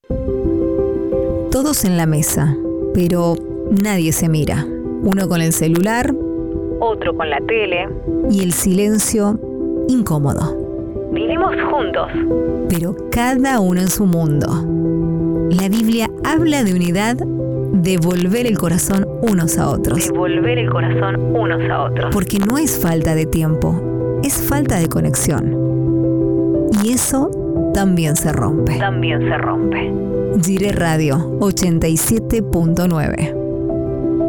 Todos en la mesa, pero nadie se mira. Uno con el celular, otro con la tele. y el silencio incómodo. Vivimos juntos. Pero cada uno en su mundo. La Biblia habla de unidad, de volver el corazón unos a otros. Devolver el corazón unos a otros. Porque no es falta de tiempo, es falta de conexión. Y eso también se rompe. También se rompe. Gire Radio 87.9.